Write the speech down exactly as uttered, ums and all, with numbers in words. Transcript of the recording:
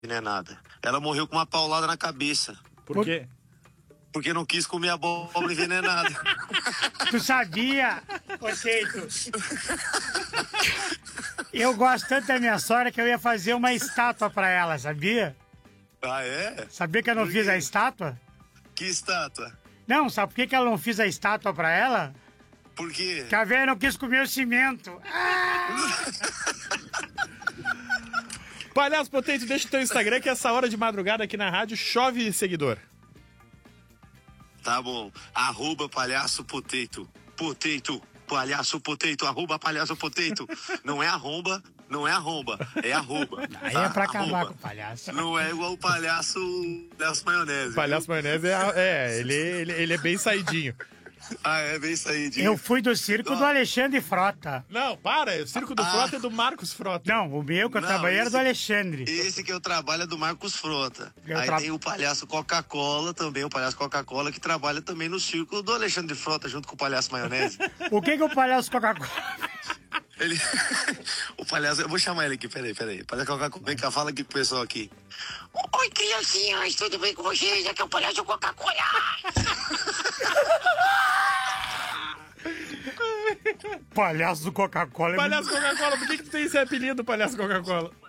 envenenada. Ela morreu com uma paulada na cabeça. Por quê? Porque não quis comer abóbora envenenada. Tu sabia, Potato? Eu gosto tanto da minha sogra que eu ia fazer uma estátua pra ela, sabia? Ah, é? Sabia que eu não fiz a estátua? Que estátua? Não, sabe por que que eu não fiz a estátua pra ela? Por quê? Porque a velha não quis comer o cimento. Ah! Palhaço Potato, deixa o teu Instagram que essa hora de madrugada aqui na rádio chove seguidor. Tá bom. Arroba palhaço potato. Potato. Palhaço potato. Arroba palhaço potato. Não é arromba, não é arromba. É arroba. Aí tá? é pra acabar Arroba. com o palhaço. Não é igual o palhaço, palhaço maionese. O palhaço viu? maionese é, é ele, ele, ele é bem saidinho. Ah, é bem saídinho. Eu fui do circo do Alexandre Frota. Não, para, o circo do Ah. Frota é do Marcos Frota. Não, o meu que eu Não, trabalhei era esse- do Alexandre. Esse que eu trabalho é do Marcos Frota. Eu Aí tra- tem o palhaço Coca-Cola também, o palhaço Coca-Cola, que trabalha também no circo do Alexandre Frota, junto com o palhaço maionese. O que que o palhaço Coca-Cola... Ele... o palhaço, eu vou chamar ele aqui, peraí, peraí. Palhaço Coca-Cola, vem cá, fala aqui com o pessoal aqui. Oi, criancinhas, tudo bem com vocês? Aqui é o palhaço Coca-Cola. Palhaço do Coca-Cola. é Palhaço Coca-Cola, por que, que tu tem esse apelido, Palhaço Coca-Cola?